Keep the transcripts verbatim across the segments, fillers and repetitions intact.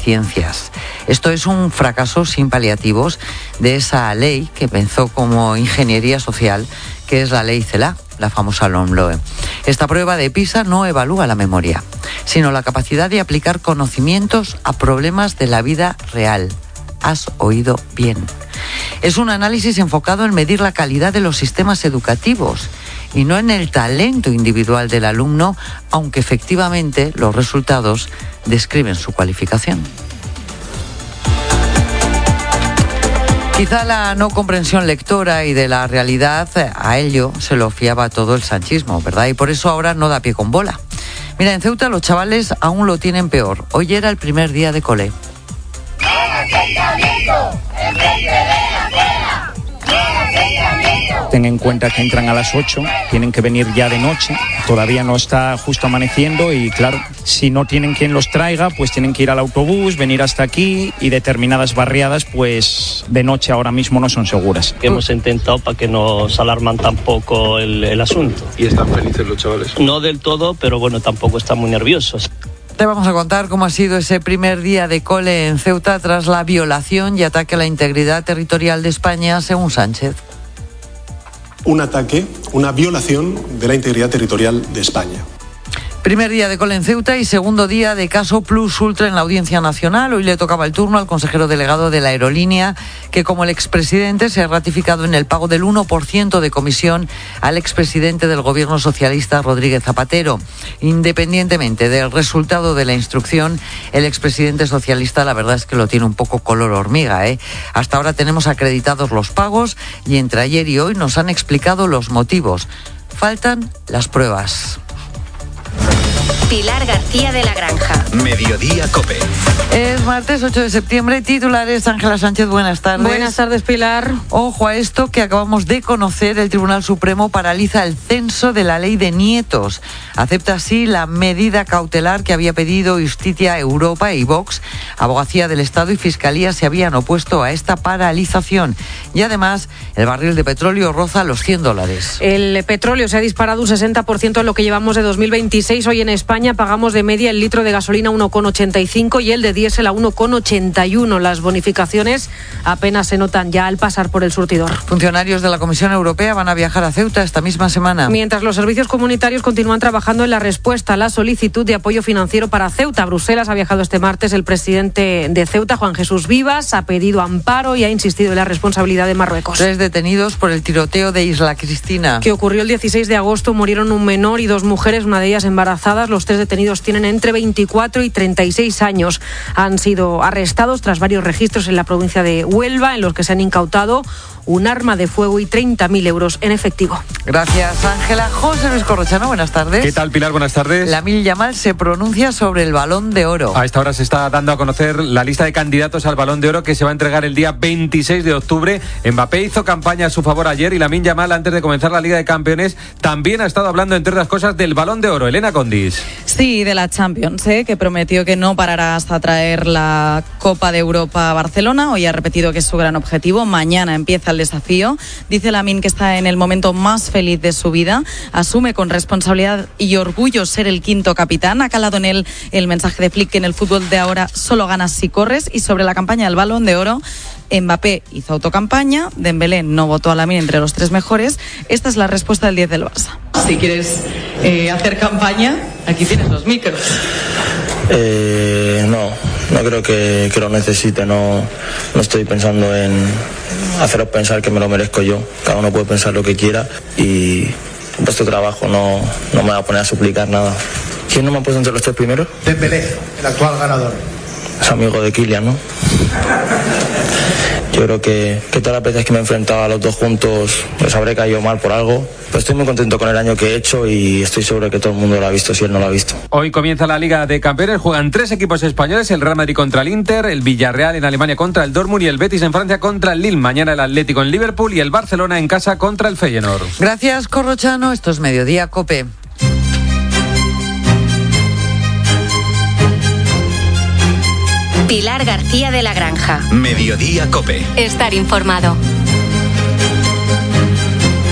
deficiencias. Esto es un fracaso sin paliativos de esa ley que pensó como ingeniería social, que es la ley CELA, la famosa LOMLOE. Esta prueba de PISA no evalúa la memoria, sino la capacidad de aplicar conocimientos a problemas de la vida real. Has oído bien. Es un análisis enfocado en medir la calidad de los sistemas educativos y no en el talento individual del alumno, aunque efectivamente los resultados describen su cualificación. Quizá la no comprensión lectora y de la realidad, a ello se lo fiaba todo el sanchismo, ¿verdad? Y por eso ahora no da pie con bola. Mira, en Ceuta los chavales aún lo tienen peor. Hoy era el primer día de cole. Ten en cuenta que entran a las ocho, tienen que venir ya de noche, todavía no está justo amaneciendo y claro, si no tienen quien los traiga, pues tienen que ir al autobús, venir hasta aquí y determinadas barriadas, pues de noche ahora mismo no son seguras. Hemos intentado para que no se alarman tampoco el, el asunto. ¿Y están felices los chavales? No del todo, pero bueno, tampoco están muy nerviosos. Te vamos a contar cómo ha sido ese primer día de cole en Ceuta tras la violación y ataque a la integridad territorial de España, según Sánchez. Un ataque, una violación de la integridad territorial de España. Primer día de cole en Ceuta y segundo día de caso Plus Ultra en la Audiencia Nacional. Hoy le tocaba el turno al consejero delegado de la aerolínea, que como el expresidente se ha ratificado en el pago del uno por ciento de comisión al expresidente del gobierno socialista Rodríguez Zapatero. Independientemente del resultado de la instrucción, el expresidente socialista la verdad es que lo tiene un poco color hormiga, ¿eh? Hasta ahora tenemos acreditados los pagos y entre ayer y hoy nos han explicado los motivos. Faltan las pruebas. Pilar García de la Granja. Mediodía COPE. Es martes ocho de septiembre, titulares. Ángela Sánchez, buenas tardes. Buenas tardes, Pilar. Ojo a esto que acabamos de conocer, el Tribunal Supremo paraliza el censo de la ley de nietos. Acepta así la medida cautelar que había pedido Justicia Europa y Vox. Abogacía del Estado y Fiscalía se habían opuesto a esta paralización. Y además, el barril de petróleo roza los cien dólares. El petróleo se ha disparado un sesenta por ciento en lo que llevamos de dos mil veintiséis. Hoy en España pagamos de media el litro de gasolina uno con ochenta y cinco y el de diésel a uno con ochenta y uno. Las bonificaciones apenas se notan ya al pasar por el surtidor. Funcionarios de la Comisión Europea van a viajar a Ceuta esta misma semana. Mientras los servicios comunitarios continúan trabajando en la respuesta a la solicitud de apoyo financiero para Ceuta. A Bruselas ha viajado este martes el presidente de Ceuta, Juan Jesús Vivas, ha pedido amparo y ha insistido en la responsabilidad de Marruecos. Tres detenidos por el tiroteo de Isla Cristina. Que ocurrió el dieciséis de agosto, murieron un menor y dos mujeres, una de ellas embarazadas. Los tres detenidos tienen entre veinticuatro y treinta y seis años. Han sido arrestados tras varios registros en la provincia de Huelva, en los que se han incautado un arma de fuego y treinta mil euros en efectivo. Gracias, Ángela. José Luis Corrochano, buenas tardes. ¿Qué tal, Pilar? Buenas tardes. Lamine Yamal se pronuncia sobre el Balón de Oro. A esta hora se está dando a conocer la lista de candidatos al Balón de Oro que se va a entregar el día veintiséis de octubre. Mbappé hizo campaña a su favor ayer y Lamine Yamal, antes de comenzar la Liga de Campeones, también ha estado hablando, entre otras cosas, del Balón de Oro. Elena Condis. Sí, de la Champions, ¿eh? Que prometió que no parará hasta traer la Copa de Europa a Barcelona. Hoy ha repetido que es su gran objetivo. Mañana empieza el desafío. Dice Lamine que está en el momento más feliz de su vida. Asume con responsabilidad y orgullo ser el quinto capitán. Ha calado en él el mensaje de Flick que en el fútbol de ahora solo ganas si corres. Y sobre la campaña del Balón de Oro, Mbappé hizo autocampaña, Dembélé no votó a Lamine entre los tres mejores. Esta es la respuesta del diez del Barça. Si quieres eh, hacer campaña, aquí tienes los micros. Eh, no, no creo que, que lo necesite, no, no estoy pensando en haceros pensar que me lo merezco yo. Cada uno puede pensar lo que quiera y vuestro trabajo no, no me va a poner a suplicar nada. ¿Quién no me ha puesto entre los tres primeros? Dembélé, el actual ganador. Es amigo de Kylian, ¿no? Yo creo que, que todas las veces que me he enfrentado a los dos juntos les habré caído mal por algo, pero estoy muy contento con el año que he hecho y estoy seguro que todo el mundo lo ha visto si él no lo ha visto. Hoy comienza la Liga de Campeones, juegan tres equipos españoles, el Real Madrid contra el Inter, el Villarreal en Alemania contra el Dortmund y el Betis en Francia contra el Lille. Mañana el Atlético en Liverpool y el Barcelona en casa contra el Feyenoord. Gracias, Corrochano. Esto es Mediodía COPE. Pilar García de la Granja. Mediodía COPE. Estar informado.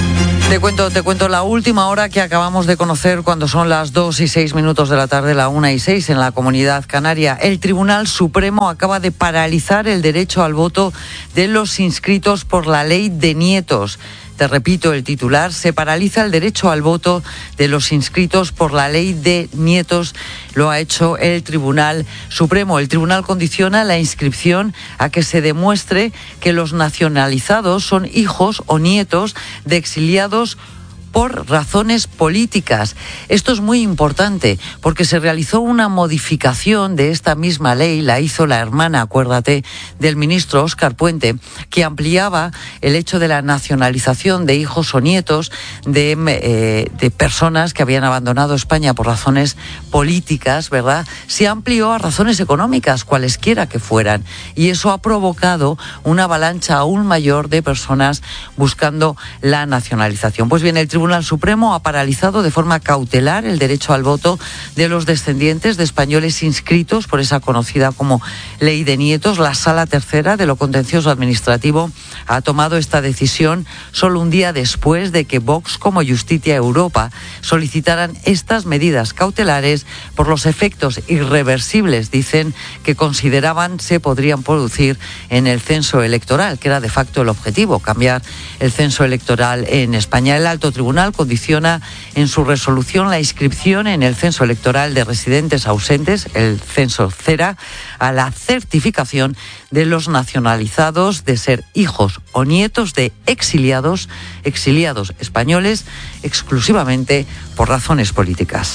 Te cuento, te cuento la última hora que acabamos de conocer cuando son las dos y seis minutos de la tarde, la una y seis en la Comunidad Canaria. El Tribunal Supremo acaba de paralizar el derecho al voto de los inscritos por la ley de nietos. Te repito el titular: se paraliza el derecho al voto de los inscritos por la ley de nietos. Lo ha hecho el Tribunal Supremo. El Tribunal condiciona la inscripción a que se demuestre que los nacionalizados son hijos o nietos de exiliados por razones políticas. Esto es muy importante porque se realizó una modificación de esta misma ley, la hizo la hermana, acuérdate, del ministro Óscar Puente, que ampliaba el hecho de la nacionalización de hijos o nietos de, eh, de personas que habían abandonado España por razones políticas, ¿verdad? Se amplió a razones económicas, cualesquiera que fueran, y eso ha provocado una avalancha aún mayor de personas buscando la nacionalización. Pues bien, el Tribunal Supremo ha paralizado de forma cautelar el derecho al voto de los descendientes de españoles inscritos por esa conocida como Ley de Nietos. La Sala Tercera de lo Contencioso Administrativo ha tomado esta decisión solo un día después de que Vox como Justicia Europa solicitaran estas medidas cautelares por los efectos irreversibles, dicen, que consideraban se podrían producir en el censo electoral, que era de facto el objetivo, cambiar el censo electoral en España. El Alto Tribunal condiciona en su resolución la inscripción en el censo electoral de residentes ausentes, el censo CERA, a la certificación de los nacionalizados de ser hijos o nietos de exiliados, exiliados españoles, exclusivamente por razones políticas.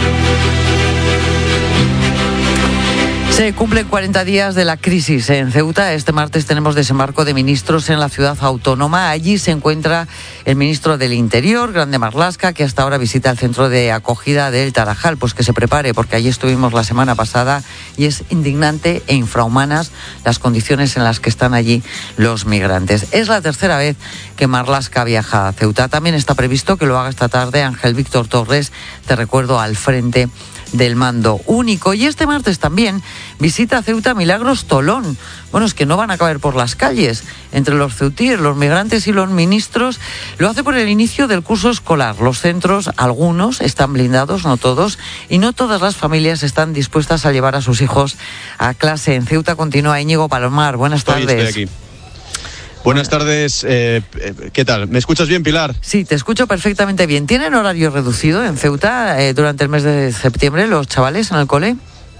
Se cumplen cuarenta días de la crisis en Ceuta. Este martes tenemos desembarco de ministros en la ciudad autónoma. Allí se encuentra el ministro del Interior, Grande Marlaska, que hasta ahora visita el centro de acogida del Tarajal. Pues que se prepare, porque allí estuvimos la semana pasada y es indignante e infrahumanas las condiciones en las que están allí los migrantes. Es la tercera vez que Marlaska viaja a Ceuta. También está previsto que lo haga esta tarde Ángel Víctor Torres, te recuerdo, al frente del mando único. Y este martes también visita a Ceuta Milagros Tolón. Bueno, es que no van a caber por las calles entre los ceutíes, los migrantes y los ministros. Lo hace por el inicio del curso escolar. Los centros, algunos, están blindados, no todos, y no todas las familias están dispuestas a llevar a sus hijos a clase. En Ceuta continúa Íñigo Palomar. Buenas estoy, tardes. Estoy aquí. Buenas tardes, eh, ¿qué tal? ¿Me escuchas bien, Pilar? Sí, te escucho perfectamente bien. ¿Tienen horario reducido en Ceuta eh, durante el mes de septiembre los chavales en el cole?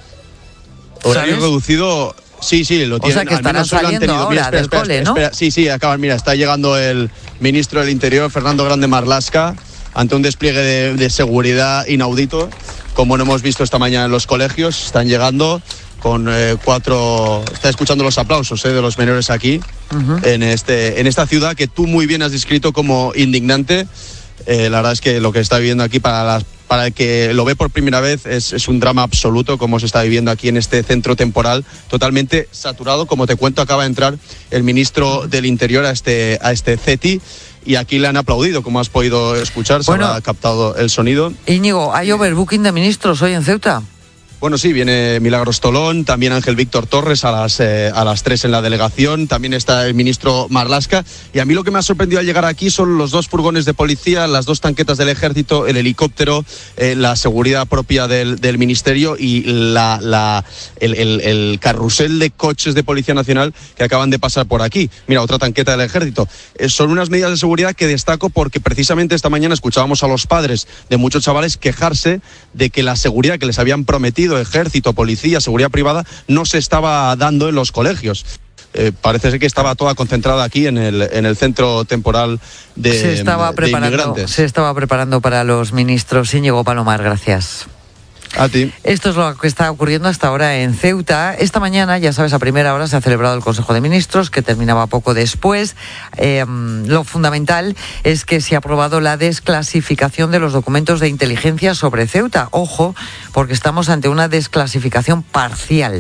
Horario ¿Sabes? reducido, sí, sí, lo tienen. O sea, que estarán saliendo ahora mira, espera, del espera, cole, ¿no? Espera, sí, sí, acaban. Mira, está llegando el ministro del Interior, Fernando Grande Marlaska, ante un despliegue de, de seguridad inaudito, como no hemos visto esta mañana en los colegios. Están llegando con eh, cuatro... Está escuchando los aplausos eh, de los menores aquí, uh-huh. en, este, en esta ciudad que tú muy bien has descrito como indignante. Eh, la verdad es que lo que está viviendo aquí para, las, para el que lo ve por primera vez es, es un drama absoluto, como se está viviendo aquí en este centro temporal, totalmente saturado. Como te cuento, acaba de entrar el ministro del Interior a este, a este CETI, y aquí le han aplaudido, como has podido escuchar, se bueno, habrá captado el sonido. Íñigo, ¿hay overbooking de ministros hoy en Ceuta? Bueno, sí, viene Milagros Tolón, también Ángel Víctor Torres a las, eh, a las tres en la delegación, también está el ministro Marlaska, y a mí lo que me ha sorprendido al llegar aquí son los dos furgones de policía, las dos tanquetas del ejército, el helicóptero, eh, la seguridad propia del, del ministerio y la, la, el, el, el carrusel de coches de Policía Nacional que acaban de pasar por aquí. Mira, otra tanqueta del ejército. Eh, son unas medidas de seguridad que destaco porque precisamente esta mañana escuchábamos a los padres de muchos chavales quejarse de que la seguridad que les habían prometido ejército, policía, seguridad privada, no se estaba dando en los colegios. Eh, parece ser que estaba toda concentrada aquí en el, en el centro temporal de, se estaba de preparando, inmigrantes. Se estaba preparando para los ministros. Íñigo Palomar, gracias. A ti. Esto es lo que está ocurriendo hasta ahora en Ceuta. Esta mañana, ya sabes, a primera hora se ha celebrado el Consejo de Ministros, que terminaba poco después. Eh, lo fundamental es que se ha aprobado la desclasificación de los documentos de inteligencia sobre Ceuta. Ojo, porque estamos ante una desclasificación parcial.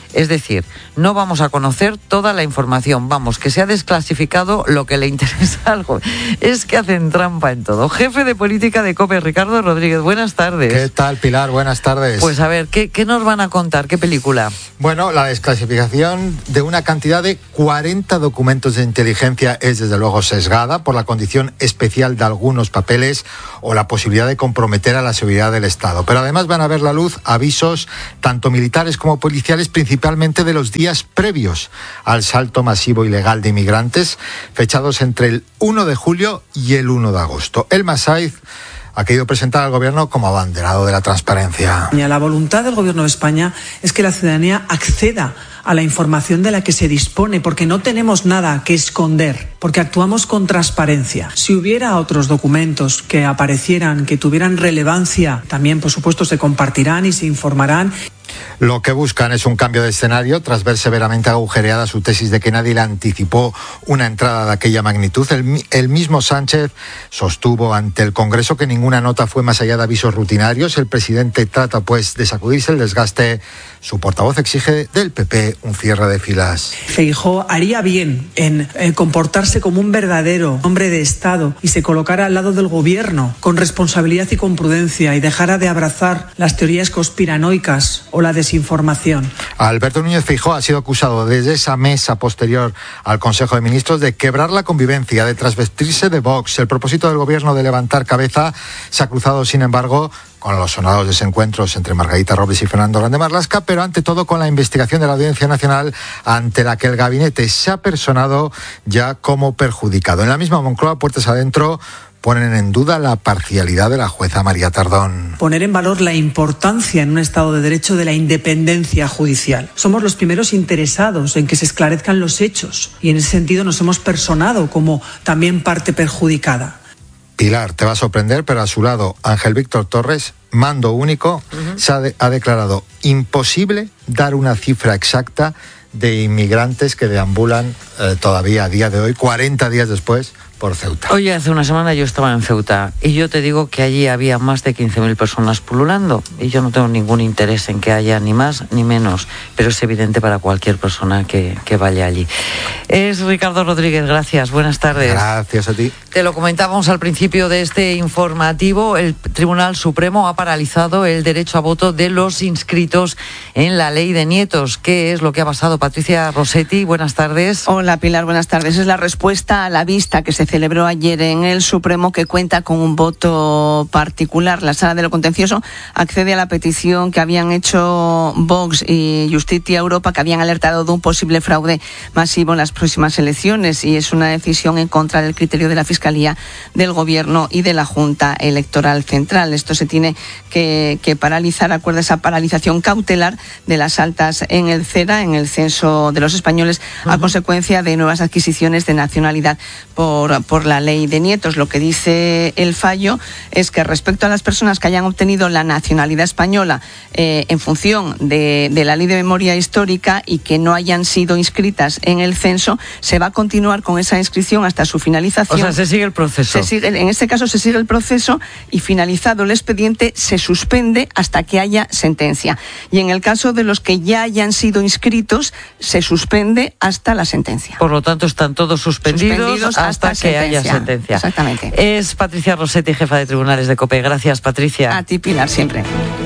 Es decir, no vamos a conocer toda la información, vamos, que se ha desclasificado lo que le interesa algo. Es que hacen trampa en todo. Jefe de política de COPE, Ricardo Rodríguez, buenas tardes. ¿Qué tal, Pilar? Buenas tardes. Pues a ver, ¿qué, qué nos van a contar? ¿Qué película? Bueno, la desclasificación de una cantidad de cuarenta documentos de inteligencia es desde luego sesgada por la condición especial de algunos papeles o la posibilidad de comprometer a la seguridad del Estado. Pero además van a ver la luz avisos tanto militares como policiales, principalmente de los días previos al salto masivo ilegal de inmigrantes, fechados entre el uno de julio y el uno de agosto. Elma Saiz ha querido presentar al Gobierno como abanderado de la transparencia. La voluntad del Gobierno de España es que la ciudadanía acceda a la información de la que se dispone, porque no tenemos nada que esconder, porque actuamos con transparencia. Si hubiera otros documentos que aparecieran, que tuvieran relevancia, también, por supuesto, se compartirán y se informarán. Lo que buscan es un cambio de escenario tras ver severamente agujereada su tesis de que nadie le anticipó una entrada de aquella magnitud. El, el mismo Sánchez sostuvo ante el Congreso que ninguna nota fue más allá de avisos rutinarios. El presidente trata pues de sacudirse el desgaste. Su portavoz exige del P P un cierre de filas. Feijóo haría bien en eh, comportarse como un verdadero hombre de Estado y se colocara al lado del Gobierno con responsabilidad y con prudencia y dejara de abrazar las teorías conspiranoicas o la desinformación. Alberto Núñez Feijóo ha sido acusado desde esa mesa posterior al Consejo de Ministros de quebrar la convivencia, de trasvestirse de Vox. El propósito del Gobierno de levantar cabeza se ha cruzado, sin embargo, con los sonados desencuentros entre Margarita Robles y Fernando Grande Marlaska, pero ante todo con la investigación de la Audiencia Nacional, ante la que el gabinete se ha personado ya como perjudicado. En la misma Moncloa, puertas adentro, ponen en duda la parcialidad de la jueza María Tardón. Poner en valor la importancia en un Estado de Derecho de la independencia judicial. Somos los primeros interesados en que se esclarezcan los hechos y en ese sentido nos hemos personado como también parte perjudicada. Pilar, te va a sorprender, pero a su lado Ángel Víctor Torres, mando único, uh-huh. se ha, de, ha declarado imposible dar una cifra exacta de inmigrantes que deambulan eh, todavía a día de hoy, cuarenta días después, por Ceuta. Oye, hace una semana yo estaba en Ceuta y yo te digo que allí había más de quince mil personas pululando y yo no tengo ningún interés en que haya ni más ni menos, pero es evidente para cualquier persona que, que vaya allí. Es Ricardo Rodríguez, gracias, buenas tardes. Gracias a ti. Te lo comentábamos al principio de este informativo, el Tribunal Supremo ha paralizado el derecho a voto de los inscritos en la ley de nietos. ¿Qué es lo que ha pasado? Patricia Rossetti, buenas tardes. Hola Pilar, buenas tardes. Es la respuesta a la vista que se celebró ayer en el Supremo, que cuenta con un voto particular. La Sala de lo Contencioso accede a la petición que habían hecho Vox y Justicia Europa, que habían alertado de un posible fraude masivo en las próximas elecciones, y es una decisión en contra del criterio de la Fiscalía, del Gobierno y de la Junta Electoral Central. Esto se tiene que, que paralizar, acuerda esa paralización cautelar de las altas en el CERA, en el Censo de los Españoles, uh-huh. a consecuencia de nuevas adquisiciones de nacionalidad por por la ley de nietos. Lo que dice el fallo es que respecto a las personas que hayan obtenido la nacionalidad española eh, en función de, de la ley de memoria histórica y que no hayan sido inscritas en el censo, se va a continuar con esa inscripción hasta su finalización. O sea, se sigue el proceso. Se sigue, en este caso se sigue el proceso y finalizado el expediente se suspende hasta que haya sentencia. Y en el caso de los que ya hayan sido inscritos, se suspende hasta la sentencia. Por lo tanto, están todos suspendidos, suspendidos hasta, hasta que haya sentencia. Exactamente. Es Patricia Rossetti, jefa de tribunales de COPE. Gracias, Patricia. A ti, Pilar, siempre.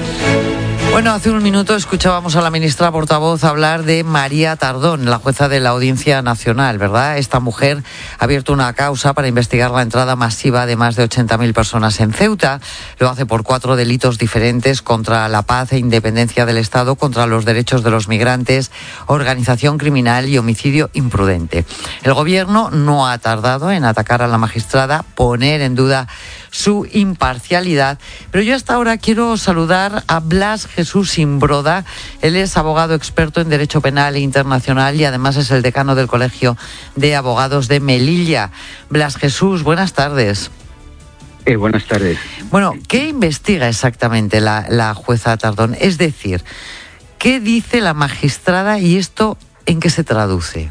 Bueno, hace un minuto escuchábamos a la ministra portavoz hablar de María Tardón, la jueza de la Audiencia Nacional, ¿verdad? Esta mujer ha abierto una causa para investigar la entrada masiva de más de ochenta mil personas en Ceuta. Lo hace por cuatro delitos diferentes: contra la paz e independencia del Estado, contra los derechos de los migrantes, organización criminal y homicidio imprudente. El Gobierno no ha tardado en atacar a la magistrada, poner en duda su imparcialidad. Pero yo hasta ahora quiero saludar a Blas Jesús Imbroda. Él es abogado experto en Derecho Penal e Internacional y además es el decano del Colegio de Abogados de Melilla. Blas Jesús, buenas tardes. Eh, buenas tardes. Bueno, ¿qué investiga exactamente la, la jueza Tardón? Es decir, ¿qué dice la magistrada y esto en qué se traduce?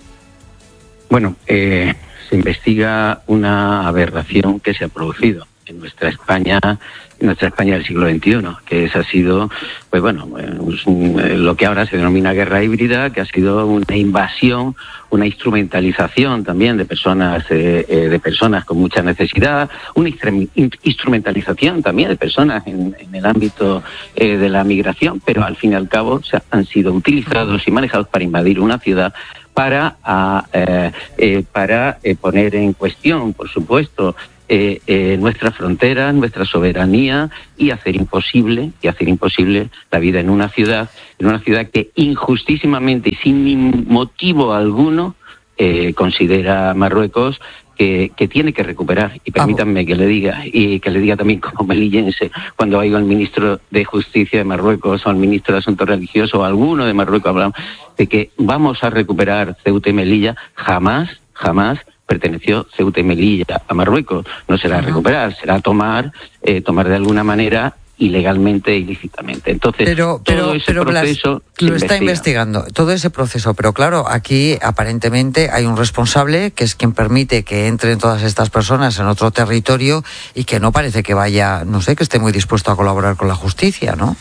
Bueno, eh... se investiga una aberración que se ha producido en nuestra España, en nuestra España del siglo veintiuno, que esa ha sido, pues bueno, lo que ahora se denomina guerra híbrida, que ha sido una invasión, una instrumentalización también de personas, eh, de personas con mucha necesidad, una instrumentalización también de personas en, en el ámbito eh, de la migración, pero al fin y al cabo o sea, han sido utilizados y manejados para invadir una ciudad, para a, eh, eh, para eh, poner en cuestión, por supuesto, eh, eh, nuestra frontera, nuestra soberanía y hacer imposible y hacer imposible la vida en una ciudad, en una ciudad que injustísimamente y sin motivo alguno eh, considera Marruecos que, que tiene que recuperar. Y permítanme que le diga, y que le diga también como melillense, cuando oigo al ministro de Justicia de Marruecos o al ministro de Asuntos Religiosos o alguno de Marruecos hablamos de que vamos a recuperar Ceuta y Melilla, jamás, jamás perteneció Ceuta y Melilla a Marruecos. No será uh-huh. recuperar, será tomar, eh, tomar de alguna manera ilegalmente, ilícitamente. Entonces, pero, pero, todo ese pero proceso Blas, lo está investigando, todo ese proceso, pero claro, aquí aparentemente hay un responsable que es quien permite que entren todas estas personas en otro territorio y que no parece que vaya, no sé, que esté muy dispuesto a colaborar con la justicia, ¿no?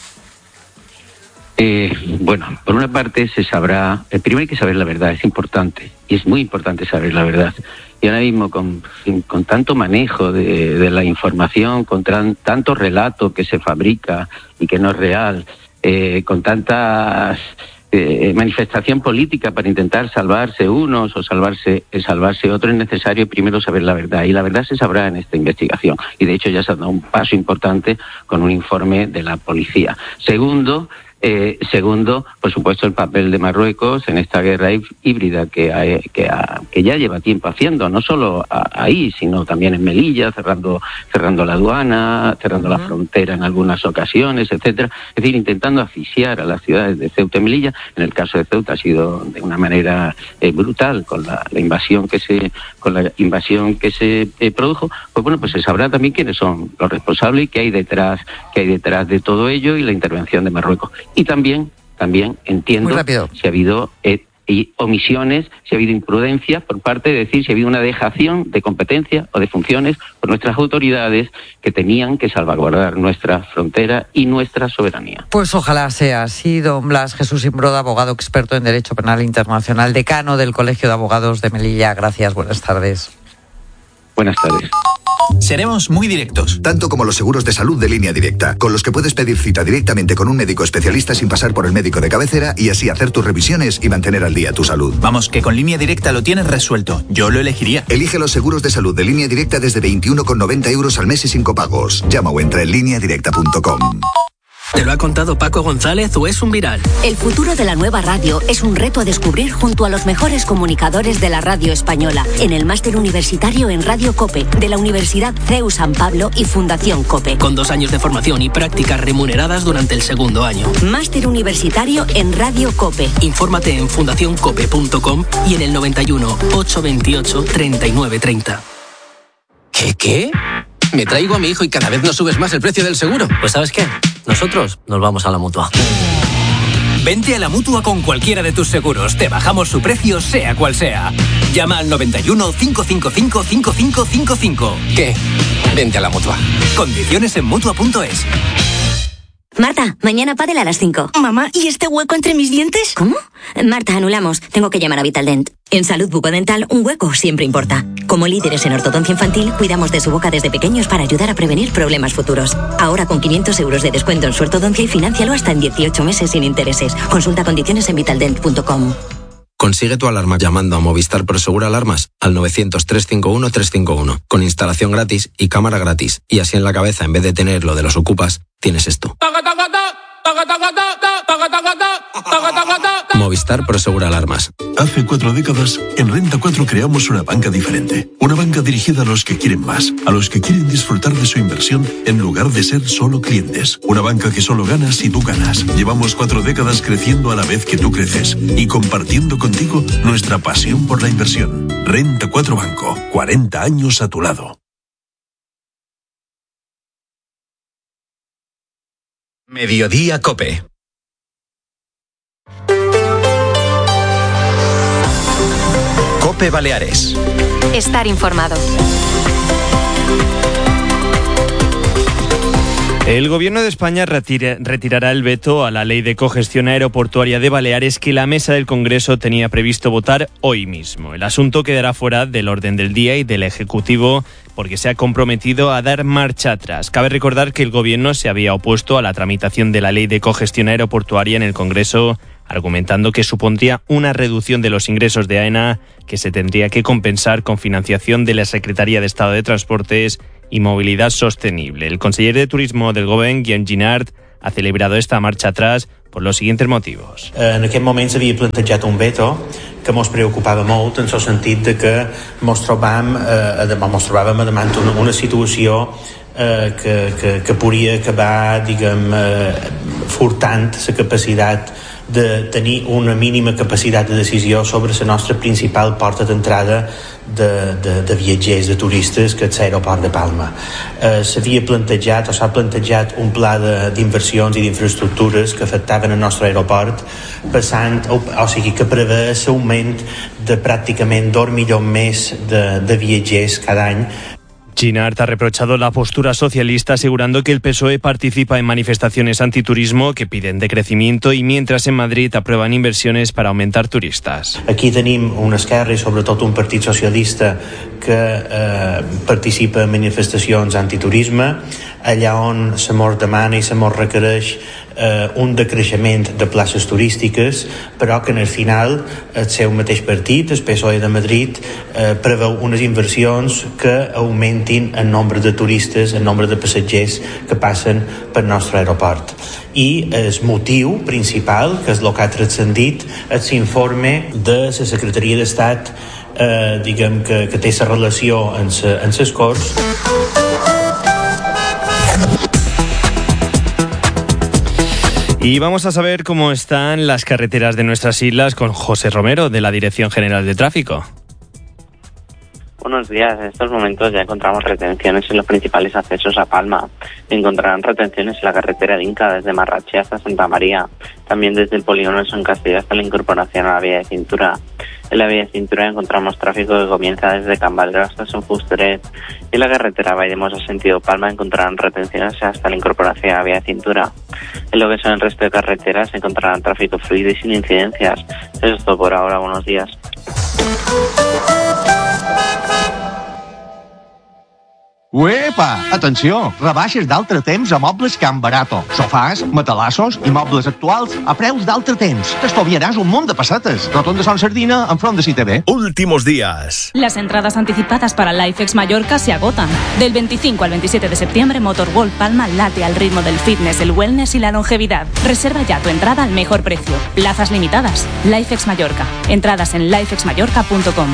Eh, bueno, por una parte se sabrá, eh, primero hay que saber la verdad, es importante, y es muy importante saber la verdad. Y ahora mismo con, con tanto manejo de, de la información, con tran, tanto relato que se fabrica y que no es real, eh, con tanta eh, manifestación política para intentar salvarse unos o salvarse, eh, salvarse otros, es necesario primero saber la verdad. Y la verdad se sabrá en esta investigación. Y de hecho ya se ha dado un paso importante con un informe de la policía. Segundo, Eh, segundo, por supuesto, el papel de Marruecos en esta guerra híbrida que, ha, que, ha, que ya lleva tiempo haciendo, no solo a, ahí, sino también en Melilla, cerrando, cerrando la aduana, cerrando uh-huh. la frontera en algunas ocasiones, etcétera. Es decir, intentando asfixiar a las ciudades de Ceuta y Melilla. En el caso de Ceuta ha sido de una manera eh, brutal con la, la invasión que se, con la invasión que se eh, produjo. Pues bueno, pues se sabrá también quiénes son los responsables y qué hay detrás, qué hay detrás de todo ello y la intervención de Marruecos. Y también, también entiendo si ha habido eh, y omisiones, si ha habido imprudencia por parte de decir si ha habido una dejación de competencia o de funciones por nuestras autoridades que tenían que salvaguardar nuestra frontera y nuestra soberanía. Pues ojalá sea así, don Blas Jesús Imbroda, abogado experto en Derecho Penal Internacional, decano del Colegio de Abogados de Melilla. Gracias, buenas tardes. Buenas tardes. Seremos muy directos. Tanto como los seguros de salud de Línea Directa, con los que puedes pedir cita directamente con un médico especialista sin pasar por el médico de cabecera y así hacer tus revisiones y mantener al día tu salud. Vamos, que con Línea Directa lo tienes resuelto. Yo lo elegiría. Elige los seguros de salud de Línea Directa desde veintiuno con noventa euros al mes y sin copagos. Llama o entra en línea directa punto com. ¿Te lo ha contado Paco González o es un viral? El futuro de la nueva radio es un reto a descubrir junto a los mejores comunicadores de la radio española en el máster universitario en Radio COPE de la Universidad C E U San Pablo y Fundación COPE. Con dos años de formación y prácticas remuneradas durante el segundo año. Máster universitario en Radio COPE. Infórmate en fundación cope punto com y en el noventa y uno, ochocientos veintiocho, treinta y nueve treinta. ¿Qué qué? Me traigo a mi hijo y cada vez nos subes más el precio del seguro. Pues ¿sabes qué? Nosotros nos vamos a la Mutua. Vente a la Mutua con cualquiera de tus seguros. Te bajamos su precio, sea cual sea. Llama al noventa y uno, cinco cinco cinco, cinco cinco cinco cinco. ¿Qué? Vente a la Mutua. Condiciones en Mutua punto es. Marta, mañana pádel a las cinco. Mamá, ¿y este hueco entre mis dientes? ¿Cómo? Marta, anulamos. Tengo que llamar a Vitaldent. En Salud Bucodental, un hueco siempre importa. Como líderes en ortodoncia infantil, cuidamos de su boca desde pequeños para ayudar a prevenir problemas futuros. Ahora con quinientos euros de descuento en su ortodoncia y financialo hasta en dieciocho meses sin intereses. Consulta condiciones en vitaldent punto com. Consigue tu alarma llamando a Movistar Prosegur Alarmas al novecientos, trescientos cincuenta y uno, trescientos cincuenta y uno, con instalación gratis y cámara gratis. Y así en la cabeza, en vez de tener lo de los ocupas, tienes esto. Movistar Prosegur Alarmas. Hace cuatro décadas, en Renta cuatro creamos una banca diferente. Una banca dirigida a los que quieren más, a los que quieren disfrutar de su inversión en lugar de ser solo clientes. Una banca que solo gana si tú ganas. Llevamos cuatro décadas creciendo a la vez que tú creces y compartiendo contigo nuestra pasión por la inversión. Renta cuatro Banco, cuarenta años a tu lado. Mediodía COPE. COPE Baleares. Estar informado. El Gobierno de España retira, retirará el veto a la ley de cogestión aeroportuaria de Baleares que la mesa del Congreso tenía previsto votar hoy mismo. El asunto quedará fuera del orden del día y del Ejecutivo porque se ha comprometido a dar marcha atrás. Cabe recordar que el Gobierno se había opuesto a la tramitación de la ley de cogestión aeroportuaria en el Congreso, argumentando que supondría una reducción de los ingresos de AENA que se tendría que compensar con financiación de la Secretaría de Estado de Transportes y Movilidad Sostenible. El conseller de Turismo del Govern, Guillem Ginard, ha celebrado esta marcha atrás por los siguientes motivos. En aquest moment s'havia plantejat un veto que mos preocupava molt en el sentit de que mos trobàvem, eh, mos trobàvem davant una, una situació eh, que, que, que podria acabar, diguem, eh, furtant la capacitat de tenir una mínima capacitat de decisió sobre la nostra principal porta d'entrada de, de, de viatgers, de turistes, que és l'aeroport de Palma. Eh, s'havia plantejat o s'ha plantejat un pla d'inversions i d'infraestructures que afectaven el nostre aeroport, passant, o, o sigui, que prevé l'augment de pràcticament dos milions més de, de viatgers cada any. Ginard ha reprochado la postura socialista asegurando que el P S O E participa en manifestaciones antiturismo que piden decrecimiento y mientras en Madrid aprueban inversiones para aumentar turistas. Aquí tenim una esquerra i sobretot un partit socialista que eh, participa en manifestacions antiturisme, allà on se mos demana i se mos requereix eh, un decreixement de places turístiques, però que en el final el seu mateix partit, el P S O E de Madrid, eh, preveu unes inversions que augmentin el nombre de turistes, el nombre de passatgers que passen pel nostre aeroport. I el motiu principal, que és el que ha transcendit, és l'informe de la Secretaria d'Estat, eh, diguem que, que té la relació en les Corts. Y vamos a saber cómo están las carreteras de nuestras islas con José Romero, de la Dirección General de Tráfico. Buenos días. En estos momentos ya encontramos retenciones en los principales accesos a Palma. Encontrarán retenciones en la carretera de Inca desde Marrachí hasta Santa María. También desde el polígono de San Castillo hasta la incorporación a la vía de cintura. En la vía de cintura encontramos tráfico que comienza desde Can Baldreu hasta San Fusteret. Y en la carretera Valldemosa sentido Palma encontrarán retenciones hasta la incorporación a la vía de cintura. En lo que son el resto de carreteras encontrarán tráfico fluido y sin incidencias. Eso es todo por ahora. Buenos días. Uepa! Atenció! Rebaixes d'altre temps a Mobles Can Barato. Sofàs, matalassos i mobles actuals a preus d'altre temps. T'estalviaràs un munt de pessetes. Rotonda Son Sardina, enfront de C I T V. Últimos días. Las entradas anticipadas para LifeX Mallorca se agotan. Del veinticinco al veintisiete de septiembre, Motorworld Palma late al ritmo del fitness, el wellness y la longevidad. Reserva ya tu entrada al mejor precio. Plazas limitadas. LifeX Mallorca. Entradas en lifex mallorca punto com.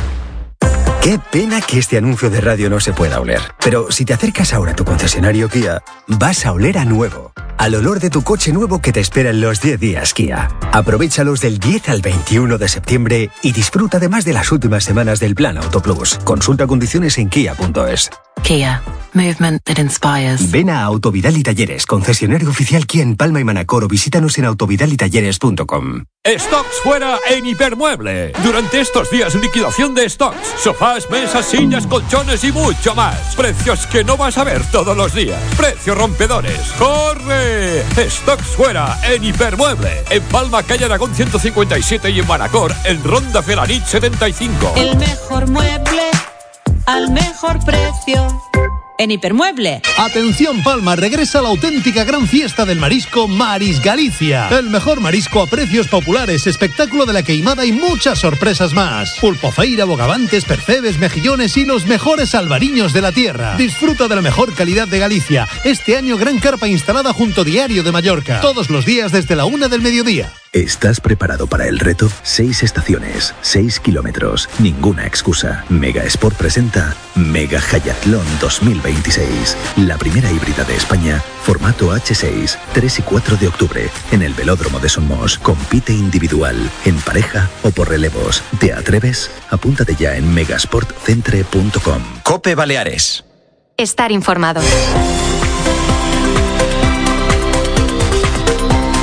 Qué pena que este anuncio de radio no se pueda oler. Pero si te acercas ahora a tu concesionario Kia, vas a oler a nuevo. Al olor de tu coche nuevo que te espera en los diez días Kia. Aprovéchalos del diez al veintiuno de septiembre y disfruta además de las últimas semanas del Plan Auto Plus. Consulta condiciones en kia punto es. Kia. Movement that inspires. Ven a Autovidal y Talleres, concesionario oficial Kia en Palma y Manacor, o visítanos en autovidal y talleres punto com. Stocks fuera en Hipermueble. Durante estos días, liquidación de stocks. Sofás, mesas, sillas, colchones y mucho más. Precios que no vas a ver todos los días. Precios rompedores. ¡Corre! Stocks fuera en Hipermueble. En Palma, calle Aragón ciento cincuenta y siete y en Manacor, en Ronda Felanich setenta y cinco. El mejor mueble al mejor precio. En Hipermueble. Atención Palma, regresa la auténtica gran fiesta del marisco Maris Galicia. El mejor marisco a precios populares, espectáculo de la queimada y muchas sorpresas más. Pulpofeira, bogavantes, percebes, mejillones y los mejores albariños de la tierra. Disfruta de la mejor calidad de Galicia. Este año gran carpa instalada junto Diario de Mallorca. Todos los días desde la una del mediodía. ¿Estás preparado para el reto? Seis estaciones, seis kilómetros, ninguna excusa. Mega Sport presenta Mega Hayatlón dos mil veintiséis. La primera híbrida de España, formato hache seis, tres y cuatro de octubre, en el Velódromo de Somos. Compite individual, en pareja o por relevos. ¿Te atreves? Apúntate ya en megasportcentre punto com. COPE Baleares. Estar informado.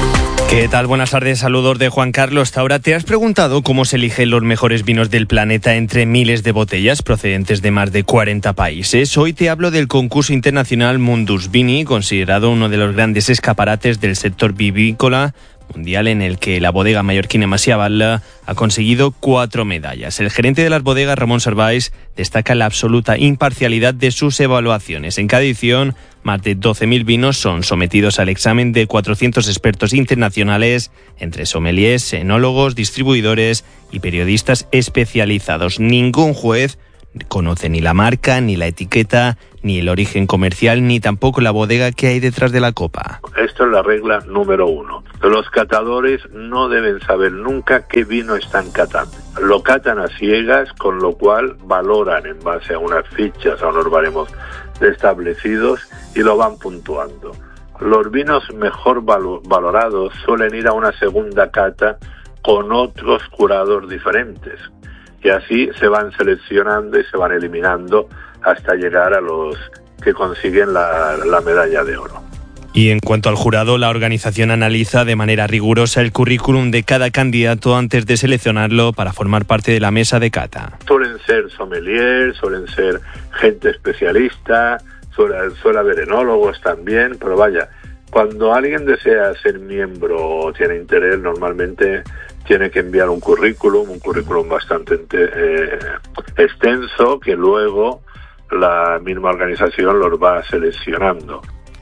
¿Qué tal? Buenas tardes, saludos de Juan Carlos Taura. ¿Te has preguntado cómo se eligen los mejores vinos del planeta entre miles de botellas procedentes de más de cuarenta países? Hoy te hablo del concurso internacional Mundus Vini, considerado uno de los grandes escaparates del sector vivícola mundial, en el que la bodega mallorquina Maciabal ha conseguido cuatro medallas. El gerente de las bodegas, Ramón Servais, destaca la absoluta imparcialidad de sus evaluaciones. En cada edición, más de doce mil vinos son sometidos al examen de cuatrocientos expertos internacionales, entre sommeliers, enólogos, distribuidores y periodistas especializados. Ningún juez conoce ni la marca, ni la etiqueta, ni el origen comercial, ni tampoco la bodega que hay detrás de la copa. Esto es la regla número uno. Los catadores no deben saber nunca qué vino están catando. Lo catan a ciegas, con lo cual valoran en base a unas fichas, a unos baremos establecidos, y lo van puntuando. Los vinos mejor valorados suelen ir a una segunda cata con otros curados diferentes. Y así se van seleccionando y se van eliminando hasta llegar a los que consiguen la, la medalla de oro. Y en cuanto al jurado, la organización analiza de manera rigurosa el currículum de cada candidato antes de seleccionarlo para formar parte de la mesa de cata. Suelen ser sommeliers, suelen ser gente especialista, suele, suele haber enólogos también, pero vaya, cuando alguien desea ser miembro o tiene interés, normalmente tiene que enviar un currículum, un currículum bastante eh, extenso, que luego la misma organización los va seleccionando.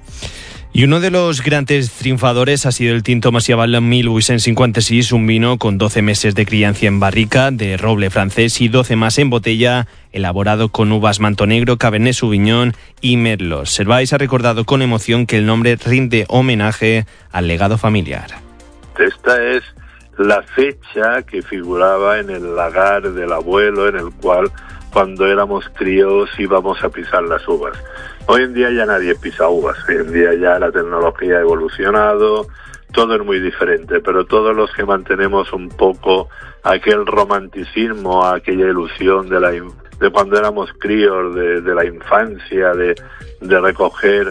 Y uno de los grandes triunfadores ha sido el tinto Maciabal mil vuit cents cinquanta-sis, un vino con doce meses de crianza en barrica de roble francés y doce más en botella, elaborado con uvas Manto Negro, Cabernet Sauvignon y Merlot. Servais ha recordado con emoción que el nombre rinde homenaje al legado familiar. Esta es la fecha que figuraba en el lagar del abuelo, en el cual cuando éramos críos íbamos a pisar las uvas. Hoy en día ya nadie pisa uvas, hoy en día ya la tecnología ha evolucionado, todo es muy diferente, pero todos los que mantenemos un poco aquel romanticismo, aquella ilusión de la de cuando éramos críos, de, de la infancia, de, de recoger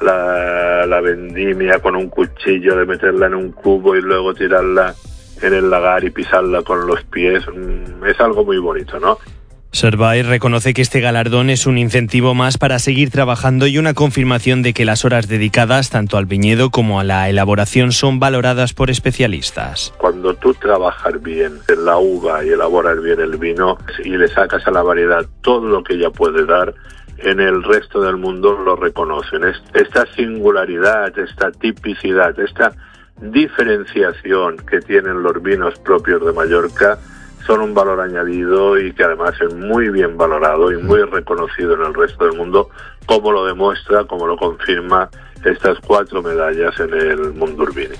la, la vendimia con un cuchillo, de meterla en un cubo y luego tirarla en el lagar y pisarla con los pies, es algo muy bonito, ¿no? Servais reconoce que este galardón es un incentivo más para seguir trabajando y una confirmación de que las horas dedicadas tanto al viñedo como a la elaboración son valoradas por especialistas. Cuando tú trabajas bien en la uva y elaboras bien el vino y le sacas a la variedad todo lo que ella puede dar, en el resto del mundo lo reconocen. Esta singularidad, esta tipicidad, esta diferenciación que tienen los vinos propios de Mallorca son un valor añadido y que además es muy bien valorado y muy reconocido en el resto del mundo, como lo demuestra, como lo confirma estas cuatro medallas en el Mundus Vini.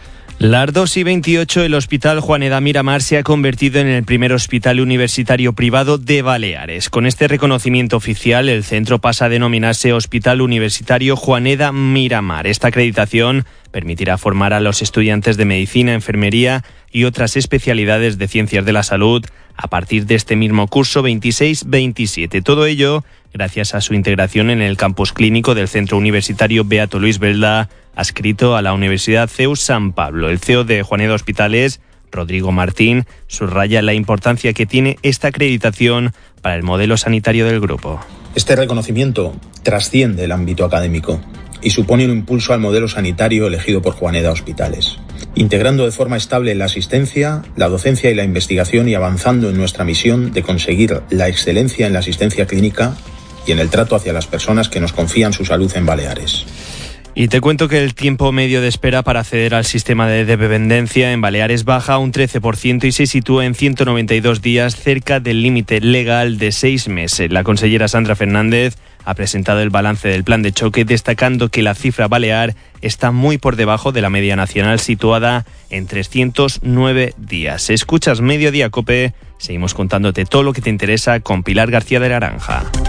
Las dos y veintiocho, el Hospital Juaneda Miramar se ha convertido en el primer hospital universitario privado de Baleares. Con este reconocimiento oficial, el centro pasa a denominarse Hospital Universitario Juaneda Miramar. Esta acreditación permitirá formar a los estudiantes de medicina, enfermería y otras especialidades de ciencias de la salud a partir de este mismo curso veintiséis veintisiete. Todo ello gracias a su integración en el campus clínico del Centro Universitario Beato Luis Belda, adscrito a la Universidad C E U San Pablo. El C E O de Juaneda Hospitales, Rodrigo Martín, subraya la importancia que tiene esta acreditación para el modelo sanitario del grupo. Este reconocimiento trasciende el ámbito académico y supone un impulso al modelo sanitario elegido por Juaneda Hospitales, integrando de forma estable la asistencia, la docencia y la investigación y avanzando en nuestra misión de conseguir la excelencia en la asistencia clínica y en el trato hacia las personas que nos confían su salud en Baleares. Y te cuento que el tiempo medio de espera para acceder al sistema de dependencia en Baleares baja un trece por ciento y se sitúa en ciento noventa y dos días, cerca del límite legal de seis meses. La consellera Sandra Fernández ha presentado el balance del plan de choque, destacando que la cifra balear está muy por debajo de la media nacional, situada en trescientos nueve días. Escuchas Mediodía Cope, seguimos contándote todo lo que te interesa con Pilar García de Laranja.